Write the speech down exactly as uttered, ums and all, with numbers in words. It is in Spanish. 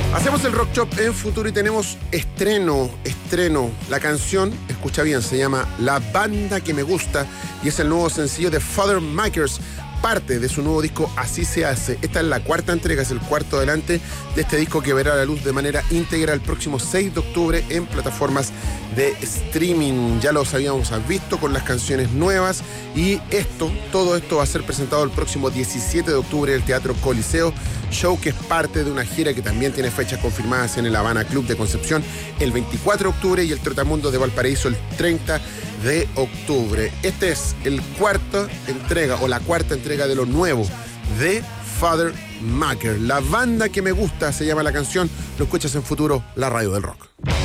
Hacemos el Rock Shop en Futuro y tenemos estreno, estreno. La canción, escucha bien, se llama La Banda que Me Gusta y es el nuevo sencillo de Father Makers, parte de su nuevo disco Así Se Hace. Esta es la cuarta entrega, es el cuarto adelante de este disco que verá la luz de manera íntegra el próximo seis de octubre en plataformas de streaming. Ya los habíamos visto con las canciones nuevas y esto, todo esto va a ser presentado el próximo diecisiete de octubre en el Teatro Coliseo, show que es parte de una gira que también tiene fechas confirmadas en el Habana Club de Concepción el veinticuatro de octubre y el Trotamundo de Valparaíso el treinta de octubre. Este es el cuarta entrega o la cuarta entrega de lo nuevo de Father Maker. La Banda que Me Gusta se llama la canción. Lo escuchas en Futuro, la radio del rock.